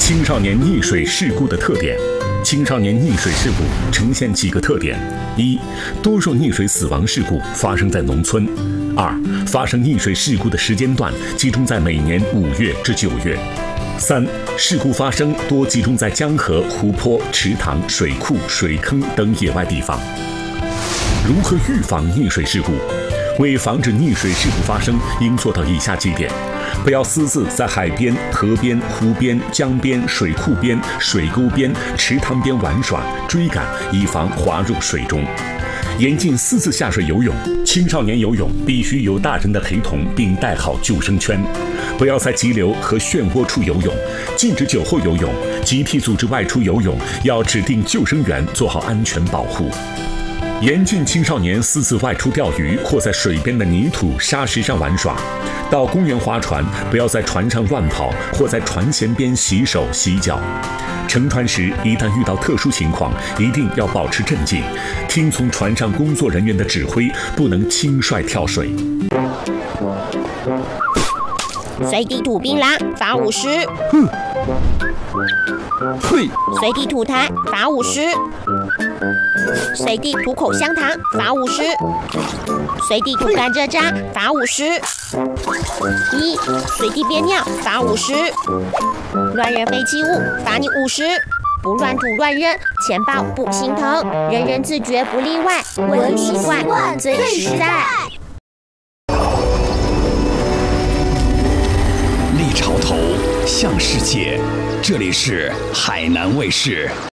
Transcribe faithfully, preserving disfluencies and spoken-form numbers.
青少年溺水事故的特点。青少年溺水事故呈现几个特点：一、多数溺水死亡事故发生在农村；二、发生溺水事故的时间段集中在每年五月至九月；三、事故发生多集中在江河、湖泊、池塘、水库、水坑等野外地方。如何预防溺水事故？为防止溺水事故发生，应做到以下几点：不要私自在海边、河边、湖边、江边、水库边、水沟边、池塘边玩耍、追赶，以防滑入水中。严禁私自下水游泳，青少年游泳必须有大人的陪同，并带好救生圈。不要在急流和漩涡处游泳，禁止酒后游泳。集体组织外出游泳，要指定救生员做好安全保护。严禁青少年私自外出钓鱼或在水边的泥土、沙石上玩耍。到公园划船，不要在船上乱跑或在船舷边洗手洗脚。乘船时，一旦遇到特殊情况，一定要保持镇静，听从船上工作人员的指挥，不能轻率跳水。 随地吐槟榔，罚五十。 哼。嘿。 随地吐痰，罚五十。随地吐口香糖，罚五十；随地吐甘蔗渣，罚五十；一随地憋尿，罚五十；乱扔废弃物，罚你五十；不乱吐乱扔，钱包不心疼，人人自觉不例外，文明习惯最实在。 立潮头向世界，这里是海南卫视。